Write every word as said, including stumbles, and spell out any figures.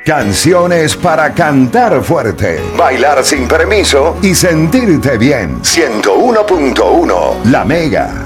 Canciones para cantar fuerte, bailar sin permiso y sentirte bien. ciento uno punto uno La Mega.